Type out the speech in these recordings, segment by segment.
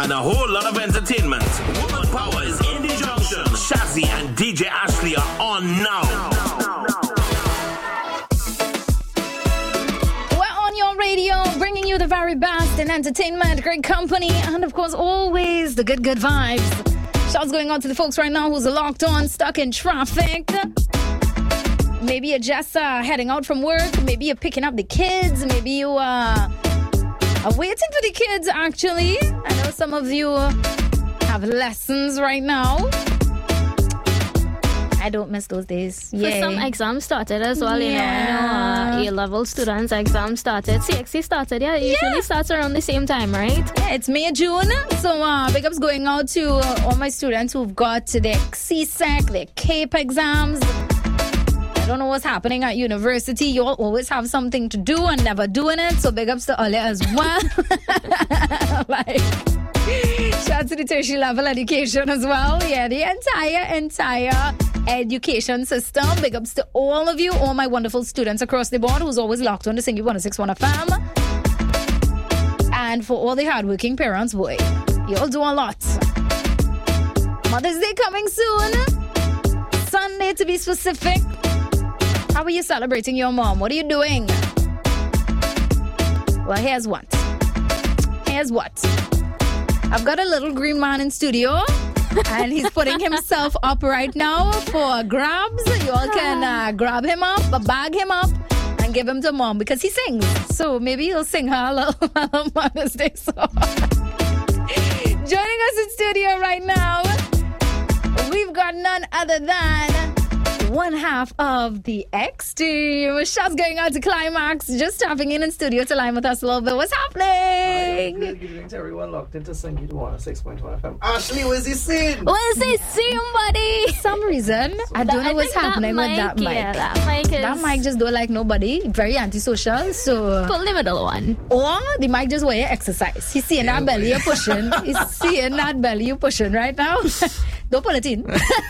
and a whole lot of entertainment. Woman Power is in the junction. Shazzy and DJ Ashley are on now. Radio, bringing you the very best in entertainment, great company, and of course always the good vibes. Shouts going out to the folks right now who's locked on, stuck in traffic. Maybe you're just heading out from work, maybe you're picking up the kids, maybe you are waiting for the kids actually. I know some of you have lessons right now. I don't miss those days. For some, exams started as well, you know. I know A-level students, exams started. CXC started, it usually starts around the same time, right? Yeah, it's May, June. So big ups going out to all my students who've got their CSEC, their CAPE exams. I don't know what's happening at university. You all always have something to do and never doing it. So big ups to all as well. Shout out to the tertiary level education as well. Yeah, the entire education system. Big ups to all of you, all my wonderful students across the board who's always locked on to Singy 106.1 FM. And for all the hardworking parents, boy, you all do a lot. Mother's Day coming soon. Sunday to be specific. How are you celebrating your mom? What are you doing? Well, here's what. I've got a little green man in studio, and he's putting himself up right now for grabs. You all can grab him up, bag him up, and give him to mom because he sings. So maybe he'll sing her a little Mother's Day song. Joining us in studio right now, we've got none other than one half of the X team. Shots going out to Climax, just tapping in studio to line with us a little bit. What's happening? Good evening to everyone locked into Singy 106.1 FM. Ashley, where's he seen? Where's he seen, buddy? For some reason, I don't know what's happening with that mic. Yeah, that mic just don't like nobody. Very antisocial. So pull the middle one. Or the mic just where you exercise. He's seeing that belly you're pushing. He's seeing that belly you're pushing right now. Don't pull it in.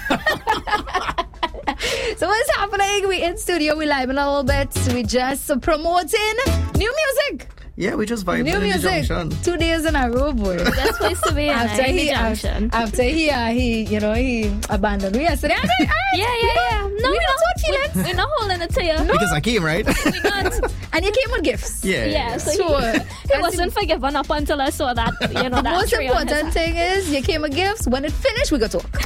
So what's happening? We in studio, we live in a little bit. We just promoting new music. Yeah, we just vibed new in music. The junction. 2 days in a row, boy. That's supposed to be after in the junction. After he abandoned me yesterday. Yeah. No, we're not feelings. We're not holding it to you. No. Because I came, right? We're not. And you came with gits. Yeah. So he wasn't forgiven up until I saw that, that the most important thing is you came with gifts. When it finished, we got talk.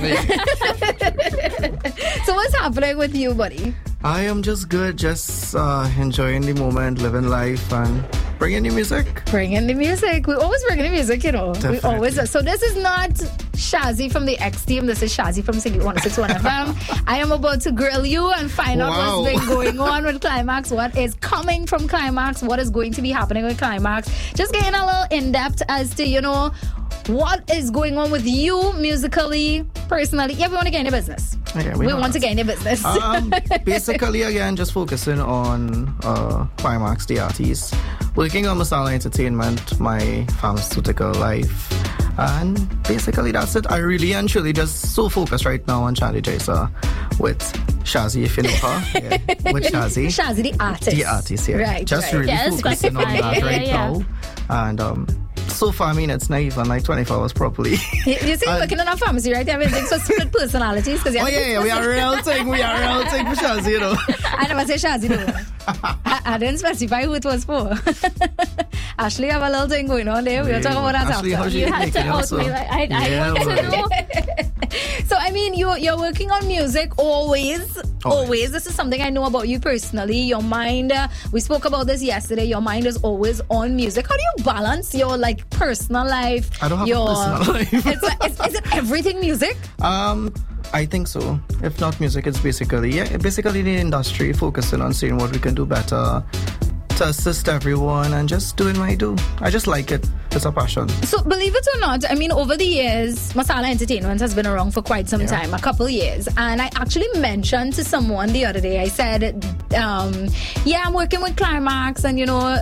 So what's happening with you, buddy? I am just good, just enjoying the moment, living life, and bringing the music. Bringing the music. We always bring the music, you know. Definitely. We always. So this is not Shazzy from the X team. This is Shazzy from Singy 106.1 FM. I am about to grill you and find out what's been going on with Climax, what is coming from Climax, what is going to be happening with Climax. Just getting a little in-depth as to, what is going on with you musically, personally. Yeah, we want to get in your business. Yeah, we want to get in your business. Basically, again, just focusing on Climax, the artist. Working on Masala Entertainment, my pharmaceutical life. And basically, that's it. I really and truly just so focused right now on Charlie Jaisa with Shazzy, if you know her. Yeah, with Shazzy. Shazzy, the artist. The artist, yeah. Right, just really focusing on that right now. And so far, it's not even like 24 hours properly. You see, working in a pharmacy, right? Everything's for split personalities. We are a real thing. We are a real thing for Shazzy, I never say Shazzy, though. I didn't specify who it was for. Ashley have a little thing going on there. We'll talk about that Ashley, after. You had to out me. I want to know. So, you're working on music always. Always. This is something I know about you personally. Your mind, we spoke about this yesterday. Your mind is always on music. How do you balance your personal life? I don't have a personal life. Is it everything music? I think so. If not music, it's basically the industry focusing on seeing what we can do better to assist everyone and just doing what I do. I just like it. It's a passion. So believe it or not, over the years, Masala Entertainment has been around for quite some time, a couple years. And I actually mentioned to someone the other day, I said, I'm working with Climax and, he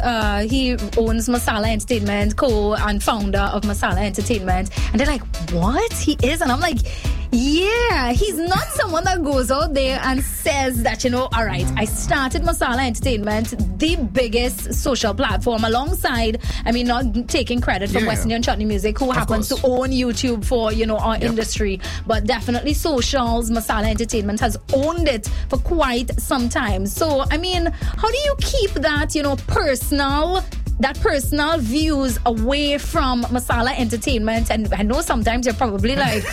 owns Masala Entertainment, and founder of Masala Entertainment. And they're like, what? He is? And I'm like, yeah, he's not someone that goes out there and says that, all right, I started Masala Entertainment, the biggest social platform alongside, not taking credit from West Indian Chutney Music, who happens to own YouTube for, our industry. But definitely Socials, Masala Entertainment has owned it for quite some time. So, I mean, how do you keep that, personal views away from Masala Entertainment? And I know sometimes you're probably like...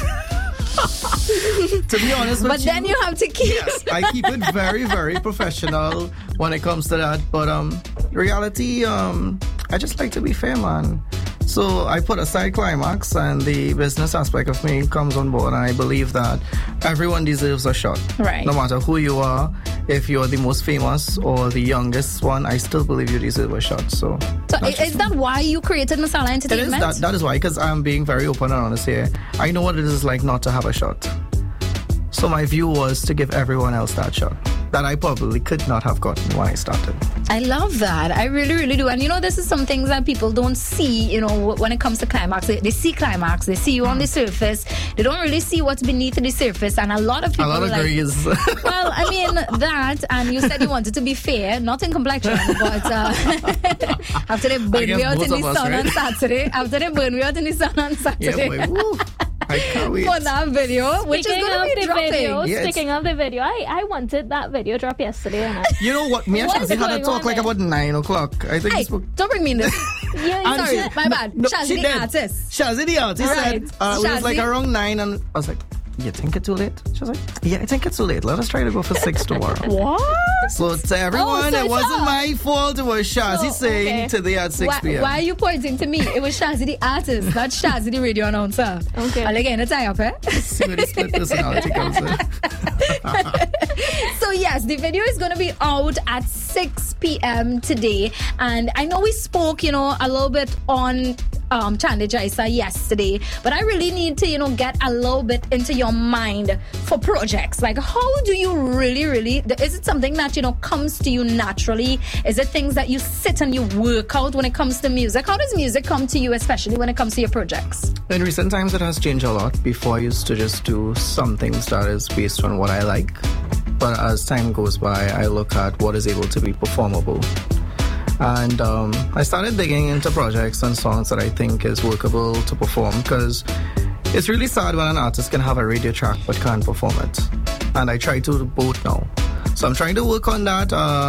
To be honest with but then you have to keep... Yes, I keep it very, very professional when it comes to that. But reality, I just like to be fair, man. So I put aside Climax, and the business aspect of me comes on board, and I believe that everyone deserves a shot. Right. No matter who you are, if you're the most famous or the youngest one, I still believe you deserve a shot. So is that why you created Masala Entertainment? It is that is why, because I'm being very open and honest here. I know what it is like not to have a shot. So my view was to give everyone else that shot that I probably could not have gotten when I started. I love that. I really, really do. And this is some things that people don't see, when it comes to Climax. They see Climax, they see you on the surface. They don't really see what's beneath the surface. And a lot of people agrees. Well, I mean, that, and you said you wanted to be fair, not in complexion, but after they burn me out in the sun on Saturday, Yeah, boy, woo. I can't wait. For that video, which is going to be dropping. Speaking of the video, I wanted that video drop yesterday. And you know what? Me and Shazzy had a talk like about 9 o'clock. I think. Hey, don't bring me in this. Sorry, my bad. Shazzy the artist. Shazzy the artist said it was like around 9, and I was like, you think it's too late? She was like, yeah, I think it's too late. Let us try to go for 6 tomorrow. What? So to everyone, it wasn't my fault. It was Shazzy saying today at 6 p.m. Why are you pointing to me? It was Shazzy the artist, not Shazzy the radio announcer. Okay. I'll again tie up, eh? See where the split personality comes in. So yes, the video is going to be out at 6 p.m. today. And I know we spoke, a little bit on Chande Jaisa yesterday, but I really need to, get a little bit into your mind for projects. Like, how do you really, is it something that, comes to you naturally? Is it things that you sit and you work out when it comes to music? How does music come to you, especially when it comes to your projects? In recent times, it has changed a lot. Before, I used to just do some things that is based on what I like. But as time goes by, I look at what is able to be performable. And I started digging into projects and songs that I think is workable to perform, because it's really sad when an artist can have a radio track but can't perform it. And I try to do both now. So I'm trying to work on that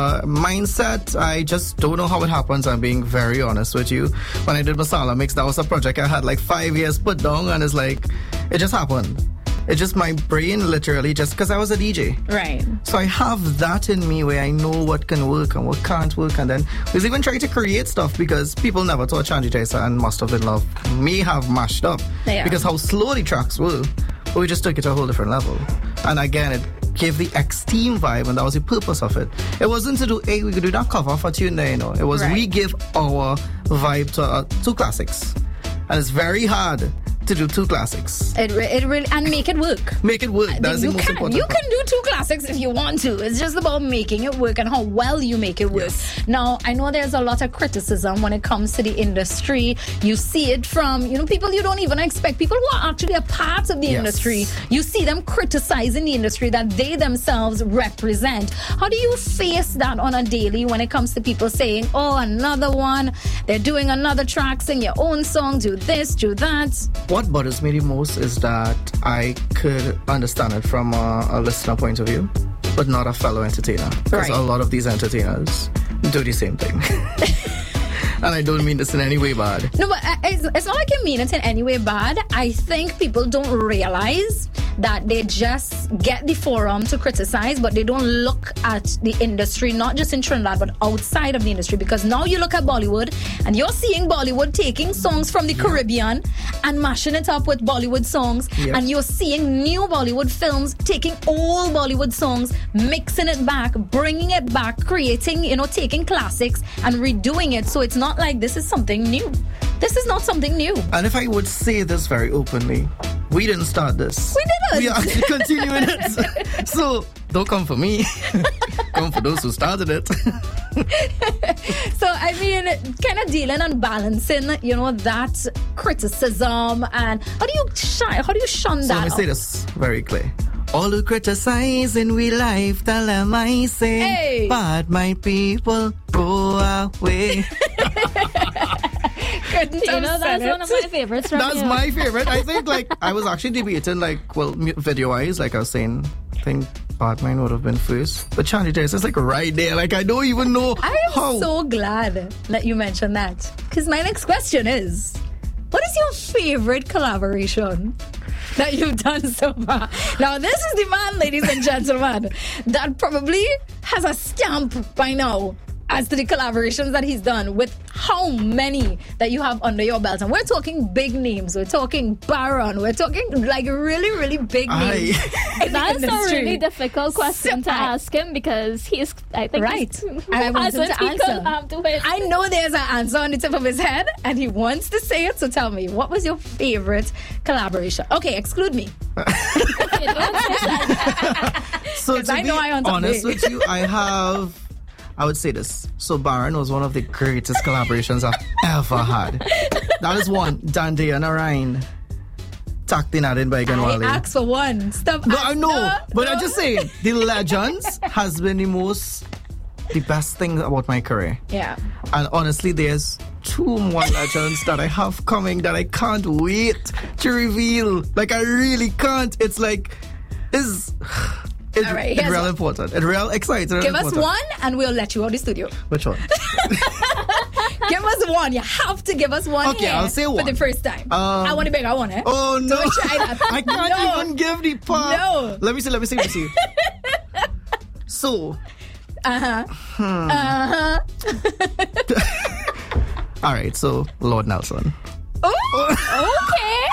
mindset. I just don't know how it happens. I'm being very honest with you. When I did Masala Mix, that was a project I had like 5 years put down, and it's like, it just happened. It's just my brain, literally, just because I was a DJ. Right. So I have that in me where I know what can work and what can't work. And then we was even trying to create stuff, because people never thought Chande Jaisa and Must Have Been Love may have mashed up. Yeah. Because how slow the tracks were. But we just took it to a whole different level. And again, it gave the X-Team vibe, and that was the purpose of it. It wasn't to do, hey, we could do that cover for tune there, It was we give our vibe to 2 classics. And it's very hard to do 2 classics. It really, and make it work. Make it work. That's the most important You part. can do 2 classics if you want to. It's just about making it work and how well you make it work. Yes. Now, I know there's a lot of criticism when it comes to the industry. You see it from, people you don't even expect, people who are actually a part of the industry. You see them criticizing the industry that they themselves represent. How do you face that on a daily when it comes to people saying, oh, another one, they're doing another track, sing your own song, do this, do that? What bothers me the most is that I could understand it from a listener point of view, but not a fellow entertainer. Because a lot of these entertainers do the same thing. And I don't mean this in any way bad. No, but it's not like you mean it in any way bad. I think people don't realize that they just get the forum to criticize, but they don't look at the industry, not just in Trinidad, but outside of the industry. Because now you look at Bollywood, and you're seeing Bollywood taking songs from the Caribbean and mashing it up with Bollywood songs. And you're seeing new Bollywood films taking old Bollywood songs, mixing it back, bringing it back, creating, taking classics and redoing it. So it's not like this is something new. This is not something new. And if I would say this very openly, we didn't start this. We didn't. We are actually continuing it. So don't come for me. Come for those who started it. So, I mean, kind of dealing and balancing, that criticism, and how do you shun that? So let me say this very clear. All who criticize in real life, tell them I say, bad my people, go away. Couldn't You have know, said that's one of it. my favorites from That's you. my favorite. I think, like, I was actually debating, like, well, video-wise, like I was saying, I think Batman would have been first. But Chandy Jace is, like, right there. Like, I don't even know I am how. so glad that you mentioned that. Because my next question is, what is your favorite collaboration that you've done so far? Now, this is the man, ladies and gentlemen, that probably has a stamp by now as to the collaborations that he's done with how many that you have under your belt. And we're talking big names. We're talking Baron. We're talking like really, really big names. in the That's a industry. really difficult question to ask him because he's, I think, Right. he's, I want him hasn't to he answer. could have to wait. I know there's an answer on the tip of his head, and he wants to say it. So tell me, what was your favorite collaboration? Okay, exclude me. You don't say that. So to I be know I want to honest play. with you, I would say this. So Baron was one of the greatest collaborations I've ever had. That is one. Dandy and Orion. Tucked in by I Ganwale. asked for one. Stop. No, I know. No, But no. I'm just saying, the Legends has been the best thing about my career. Yeah. And honestly, there's 2 more Legends that I have coming that I can't wait to reveal. Like, I really can't. It's like, it's All right, here's real one. important. It's real exciting. Give us one, and we'll let you out of the studio. Which one? Give us one. You have to give us one. Okay, here I'll say for one. the first time. I want to beg. I want it. Oh no! Don't try that. I can't No. even give the part. No. Let me see. So, all right. So, Lord Nelson. Okay.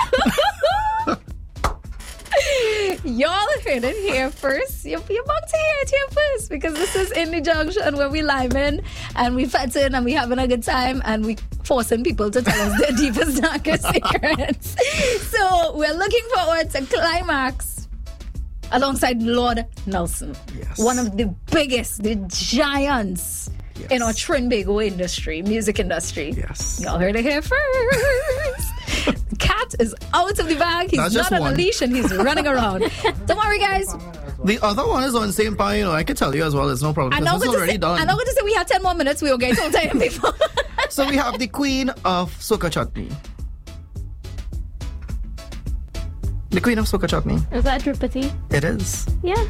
Y'all heard it here first. You're about to hear it here first because this is Indie Junction where we live in and we fetch in and we having a good time and we forcing people to tell us their deepest, darkest secrets. So we're looking forward to Climax alongside Lord Nelson. Yes. One of the biggest, the giants Yes. in our Trinbago industry, music industry. Yes. Y'all heard it here first. Cat is out of the bag. He's That's just not on a one. leash and he's running around. Don't worry, guys. The other one is on the same part. You know, I can tell you as well. It's no problem. I'm not This is going to already say, done. I'm not going to say we have 10 more minutes. We will get on time before. So we have the Queen of Soca Chutney. The Queen of Soca Chutney. Is that Drupati? It is. Yeah.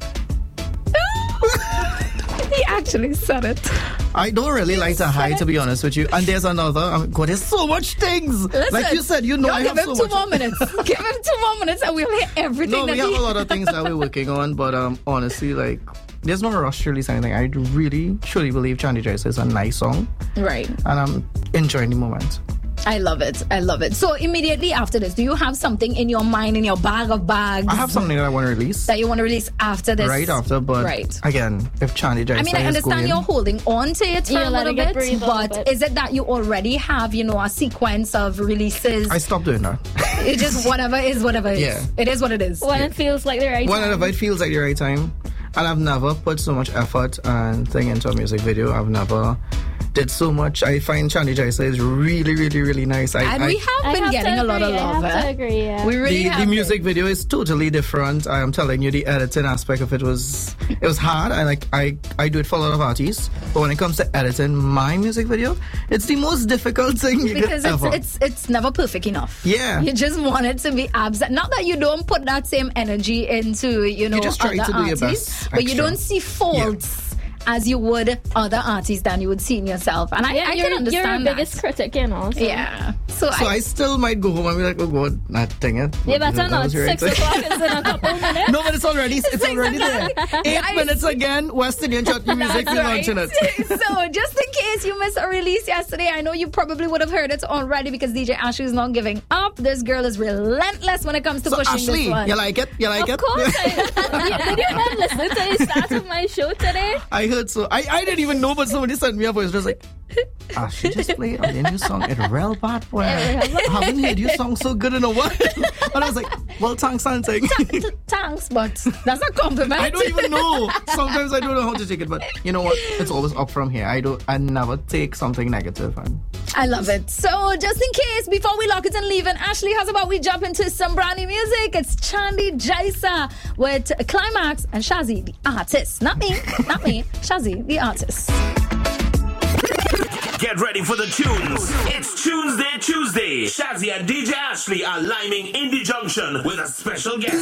He actually said it. I don't really like to hide, to be honest with you. And there's another. God, there's so much things. Listen, Like you said, you know, I give have him so 2 much. more minutes. Give him 2 more minutes and we'll hear everything No, that we have he... a lot of things that we're working on, but honestly, like, there's no rush to release anything. I really, truly believe Chandy Jace is a nice song, Right. and I'm enjoying the moment. I love it. I love it. So immediately after this, do you have something in your mind, in your bag of bags I have something that I want to release that you want to release after this? right after, but Right. again, if Chandy Jace I mean, I is understand going, you're holding on to it for You're a little letting it bit, breathe a little but bit. is it that you already have, you know, a sequence of releases? I stopped doing that. It just whatever is whatever is. Yeah. It is what it is. When it feels like the right Whenever time. it feels like the right time, and I've never put so much effort and thing into a music video. I've never did so much. I find Chandy Jace is really, really, really nice. And we I have been have getting to a lot of agree, love. I have to agree, yeah. We really the have music been. video is totally different. I am telling you, the editing aspect of it was hard. And like I do it for a lot of artists, but when it comes to editing my music video, it's the most difficult thing you Because could ever. it's never perfect enough. Yeah. You just want it to be absent. Not that you don't put that same energy into, you know, just try other to do your artists, best but you extra. don't see faults as you would other artists than you would see in yourself. And I Yeah, can you're understand your that. biggest critic, you know. So. Yeah. So, So I still might go home and be like, oh God, not dang it. You better That not. was right. 6 o'clock is in a couple minutes. No, but it's already there. 8 minutes again. West Indian Chutney music. That's We're right. launching it. So, just in case you missed a release yesterday, I know you probably would have heard it already because DJ Ashley is not giving up. This girl is relentless when it comes to So pushing Ashley, this one. you like it? You like Of it? course. Did you not listen to the start of my show today? I heard so. I didn't even know, but somebody sent me a voice just like, she just played a new song at Real Bad Boy. I haven't heard your song so good in a while. And I was like, well, thanks, Santa. Thanks, but that's a compliment. I don't even know. Sometimes I don't know how to take it, but you know what? It's always up from here. I never take something negative. And I love it. So, just in case, before we lock it and leave, and Ashley, how's about we jump into some brand new music? It's Chandy Jace with Climax and Shazzy, the artist. Not me, Shazzy, the artist. Get ready for the tunes. It's Tuesday. Shazzy and DJ Ashley are liming Indie Junction with a special guest.